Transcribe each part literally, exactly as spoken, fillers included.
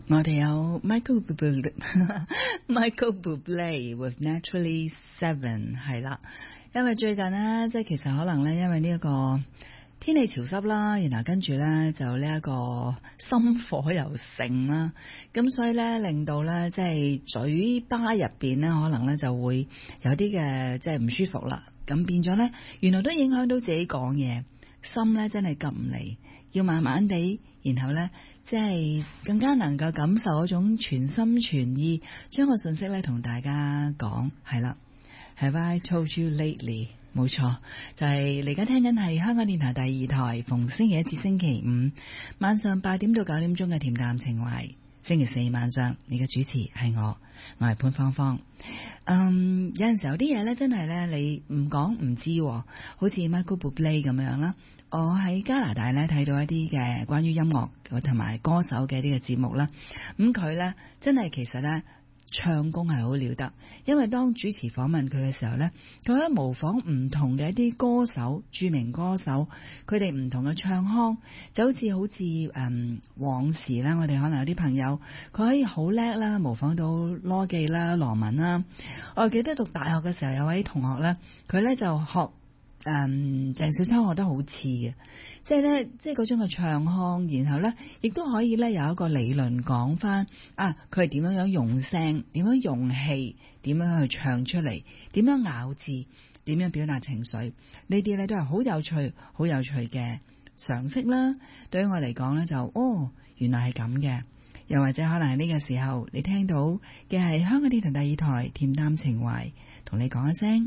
我哋有 Michael Bublé Michael Bublé with Naturally Seven 係啦，因為最近呢，即係其實可能咧，因為呢一個天氣潮濕啦，然後跟住咧就呢一個心火又盛啦，咁所以咧令到咧即係嘴巴入邊咧可能咧就會有啲嘅即係唔舒服啦，咁變咗咧原來都影響到自己講嘢，心咧真係撳唔嚟，要慢慢地，然後咧即係更加能夠感受一種全心全意將個信息咧同大家講，係啦。Have I told you lately？ 冇錯，就係嚟緊聽緊係香港電台第二台，逢星期一至星期五晚上八點到九點鐘嘅恬淡情懷。星期四晚上，你嘅主持係我，我係潘芳芳。嗯，有陣時候啲嘢咧，真係咧，你唔講唔知，好似 Michael Bublé 咁樣啦。我喺加拿大咧睇到一啲嘅關於音樂同埋歌手嘅呢個節目啦。咁佢咧真係其實咧。唱功係好了得，因為當主持訪問佢嘅時候呢，佢喺模仿唔同嘅一啲歌手、著名歌手，佢哋唔同嘅唱腔，就好似好似誒、嗯、往時呢，我哋可能有啲朋友佢可以好叻啦，模仿到羅記啦、羅文啦。我記得讀大學嘅時候，有位同學呢，佢呢就學。誒、嗯，鄭少秋學得好似嘅，即係咧，即係嗰種嘅唱腔，然後咧，亦都可以咧有一個理論講翻啊，佢係點樣樣用聲，點樣用氣，點樣去唱出嚟，點樣咬字，點樣表達情緒，呢啲咧都係好有趣、好有趣嘅常識啦。對於我嚟講咧，就哦，原來係咁嘅，又或者可能係呢個時候你聽到嘅係香港電台第二台恬淡情懷，同你講一聲。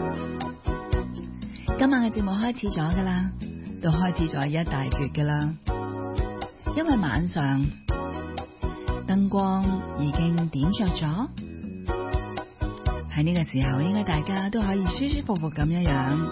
今晚嘅節目開始咗噶啦，都開始咗一大橛噶啦，因為晚上燈光已經點着咗，喺呢個時候應該大家都可以舒舒服服咁樣樣